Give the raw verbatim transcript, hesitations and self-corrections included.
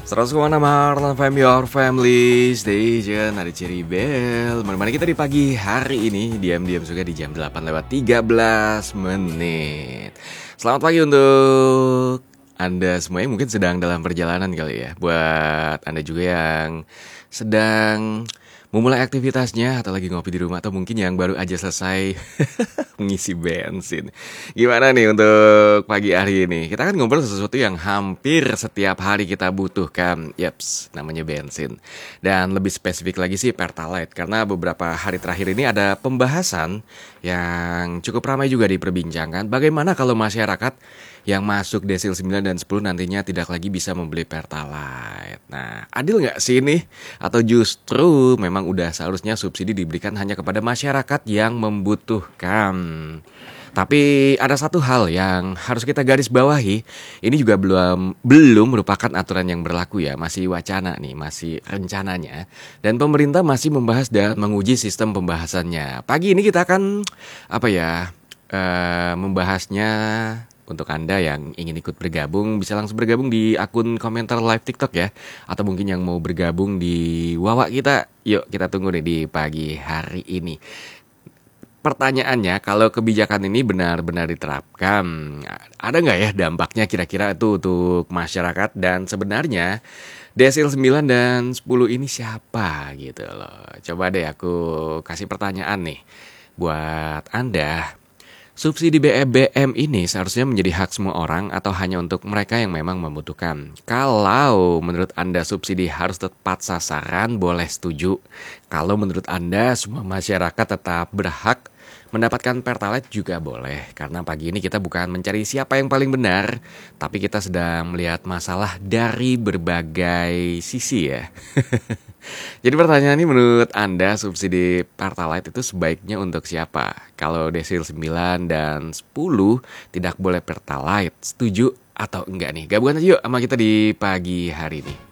Seratus koma enam Heartland F M, your family station. Ada Cherry Bell menemani kita di pagi hari ini. Diam-diam juga di jam delapan lewat tiga belas menit. Selamat pagi untuk Anda semua yang mungkin sedang dalam perjalanan kali ya. Buat Anda juga yang sedang memulai aktivitasnya atau lagi ngopi di rumah, atau mungkin yang baru aja selesai mengisi bensin. Gimana nih untuk pagi hari ini? Kita kan ngobrol sesuatu yang hampir setiap hari kita butuhkan. Yaps, namanya bensin. Dan lebih spesifik lagi sih Pertalite, karena beberapa hari terakhir ini ada pembahasan yang cukup ramai juga diperbincangkan. Bagaimana kalau masyarakat yang masuk desil sembilan dan sepuluh nantinya tidak lagi bisa membeli Pertalite. Nah, adil nggak sih ini? Atau justru memang udah seharusnya subsidi diberikan hanya kepada masyarakat yang membutuhkan? Tapi ada satu hal yang harus kita garis bawahi. Ini juga belum belum merupakan aturan yang berlaku ya, masih wacana nih, masih rencananya. Dan pemerintah masih membahas dan menguji sistem pembahasannya. Pagi ini kita akan apa ya? Uh, membahasnya. Untuk Anda yang ingin ikut bergabung, bisa langsung bergabung di akun komentar live TikTok ya. Atau mungkin yang mau bergabung di Wawa kita, yuk kita tunggu nih di pagi hari ini. Pertanyaannya, kalau kebijakan ini benar-benar diterapkan, ada nggak ya dampaknya kira-kira itu untuk masyarakat? Dan sebenarnya desil sembilan dan sepuluh ini siapa gitu loh. Coba deh aku kasih pertanyaan nih buat Anda. Subsidi B B M ini seharusnya menjadi hak semua orang atau hanya untuk mereka yang memang membutuhkan? Kalau menurut Anda subsidi harus tepat sasaran, boleh setuju. Kalau menurut Anda semua masyarakat tetap berhak mendapatkan Pertalite juga boleh. Karena pagi ini kita bukan mencari siapa yang paling benar, tapi kita sedang melihat masalah dari berbagai sisi ya. Jadi pertanyaan ini, menurut Anda subsidi Pertalite itu sebaiknya untuk siapa? Kalau desil sembilan dan sepuluh tidak boleh Pertalite, setuju atau enggak nih? Gabungan aja yuk sama kita di pagi hari ini.